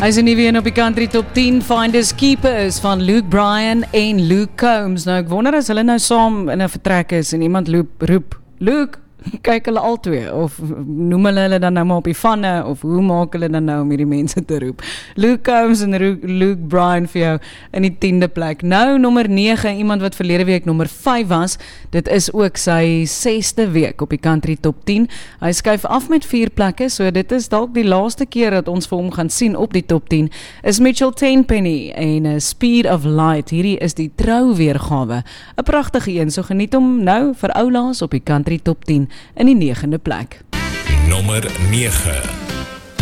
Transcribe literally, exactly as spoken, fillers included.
Hy is 'n nuwe een op die country top tien, Finders Keepers van Luke Bryan en Luke Combs. Nou ek wonder as hulle nou saam in 'n vertrek is en iemand loop, roep, Luke, kyk hulle al twee, of noem hulle hulle dan nou maar op die vanne, of hoe maak hulle dan nou om hierdie mense te roep? Luke Combs en Luke Bryan vir jou in die tiende plek. Nou nommer nege, iemand wat verlede week nommer vyf was, dit is ook sy sesde week op die country top tien. Hy skuif af met vier plekke, so dit is dalk die laaste keer dat ons vir hom gaan sien op die top tien, is Mitchell Tenpenny en uh, Speed of Light. Hierdie is die trou weergawe. 'n Pragtige een, so geniet hom nou vir oulaas op die country top tien in die negende plek. Nommer nege.